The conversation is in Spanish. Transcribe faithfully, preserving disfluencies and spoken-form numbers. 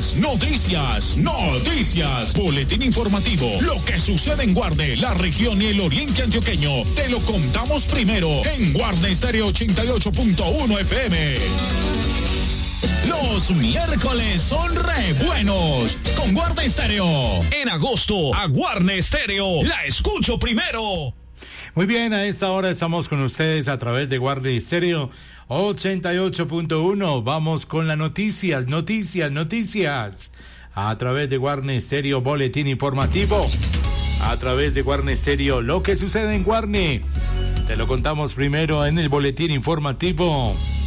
Noticias, noticias, noticias. Boletín informativo. Lo que sucede en Guarne, la región y el oriente antioqueño. Te lo contamos primero en Guarne Estéreo ochenta y ocho punto uno F M. Los miércoles son re buenos con Guarne Estéreo. En agosto, a Guarne Estéreo la escucho primero. Muy bien, a esta hora estamos con ustedes a través de Guarne Estéreo ochenta y ocho punto uno. Vamos con las noticias, noticias, noticias. A través de Guarne Estéreo, boletín informativo. A través de Guarne Estéreo, lo que sucede en Guarne. Te lo contamos primero en el boletín informativo.